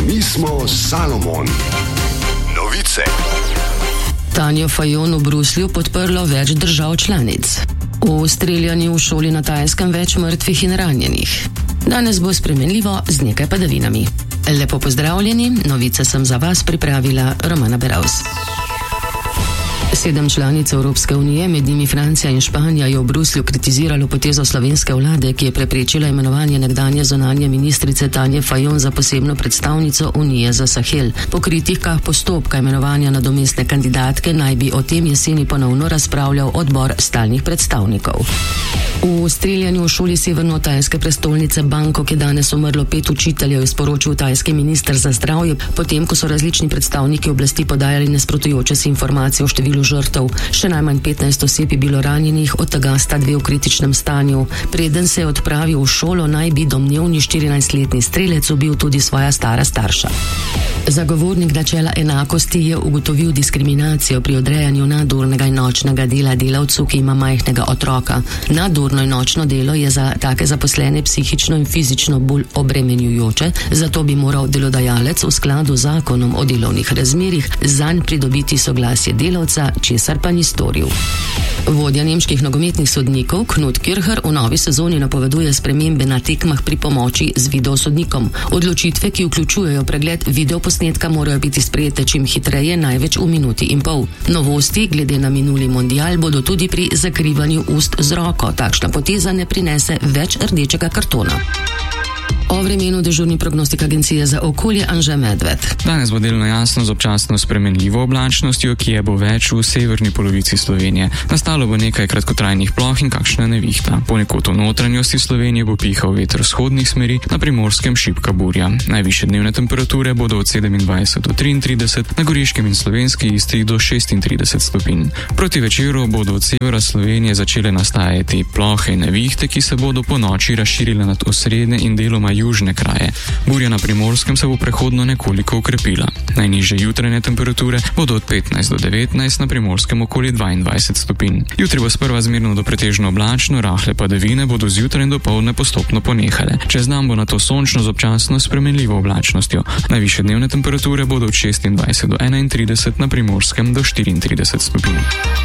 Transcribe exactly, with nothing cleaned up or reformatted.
Mi smo Salomon. Novice. Tanjo Fajon v Bruslju podprlo več držav članic. V streljanju v šoli na Tajskem več mrtvih in ranjenih. Danes bo spremenljivo z nekaj padavinami. Lepo pozdravljeni, novice sem za vas pripravila Romana Beravs. Sedem članic Evropske unije, med njimi Francija in Španija, je v Bruslju kritiziralo potezo slovenske vlade, ki je preprečila imenovanje nekdanje zunanje ministrice Tanje Fajon za posebno predstavnico Unije za Sahel. Po kritikah postopka imenovanja nadomestne kandidatke naj bi o tem jeseni ponovno razpravljal odbor stalnih predstavnikov. V streljanju v šoli severno-tajske prestolnice Bangkok je danes umrlo pet učiteljev, je sporočil tajski minister za zdravje, potem ko so različni predstavniki oblasti podajali nasprotujoče si informacije o številu žrtev. Še najmanj petnajst oseb je bilo ranjenih, od tega sta dve v kritičnem stanju. Preden se je odpravil v šolo, naj bi domnevni štirinajstletni strelec ubil tudi svoja stara starša. Zagovornik načela enakosti je ugotovil diskriminacijo pri odrejanju nadurnega in nočnega dela delavcu, ki ima majhnega otroka. Nadurno in nočno delo je za take zaposlene psihično in fizično bolj obremenjujoče, zato bi moral delodajalec v skladu z zakonom o delovnih razmerjih zanj pridobiti soglasje delavca, česar pa ni storil. Vodja nemških nogometnih sodnikov Knut Kircher v novi sezoni napoveduje spremembe na tekmah pri pomoči z videosodnikom. Odločitve, ki vključujejo pregled videoposnetka, morajo biti sprejete čim hitreje, največ v minuti in pol. Novosti glede na minuli mondial bodo tudi pri zakrivanju ust z roko. Takšna poteza ne prinese več rdečega kartona. O vremenu dežurni prognostik agencije za okolje Anže Medved. Danes bo delno jasno z občasno spremenljivo oblačnostjo, ki je bo več v severni polovici Slovenije. Nastalo bo nekaj kratkotrajnih ploh in kakšna nevihta. Ponekod v notranjosti Slovenije bo pihal veter vzhodnih smeri, na Primorskem šibka burja. Najvišje dnevne temperature bodo od sedemindvajset do triintrideset, na Goriškem in Slovenski Istri do šestintrideset stopinj. Proti večeru bodo od severa Slovenije začele nastajati plohe in nevihte, ki se bodo po noči razširile nad osrednje in deloma južne kraje. Burja na Primorskem se bo prehodno nekoliko ukrepila. Najnižje jutranje temperature bodo od petnajst do devetnajst, na Primorskem okoli dvaindvajset stopinj. Jutri bo sprva zmerno do pretežno oblačno, rahle padavine bodo zjutraj in dopoldne postopno ponehale. Čez dan bo nato sončno z občasno spremenljivo oblačnostjo. Najvišje dnevne temperature bodo od šestindvajset do enaintrideset, na Primorskem do štiriintrideset stopinj.